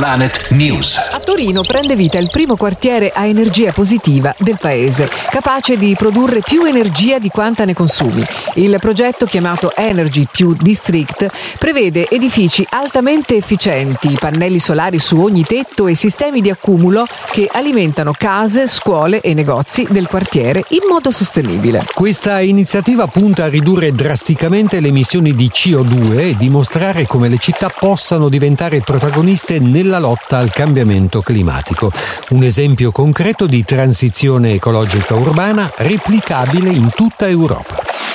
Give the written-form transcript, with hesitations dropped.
Planet News. A Torino prende vita il primo quartiere a energia positiva del paese, capace di produrre più energia di quanta ne consumi. Il progetto, chiamato Energy più District, prevede edifici altamente efficienti, pannelli solari su ogni tetto e sistemi di accumulo che alimentano case, scuole e negozi del quartiere in modo sostenibile. Questa iniziativa punta a ridurre drasticamente le emissioni di CO2 e dimostrare come le città possano diventare protagoniste nella lotta al cambiamento climatico. Un esempio concreto di transizione ecologica urbana replicabile in tutta Europa.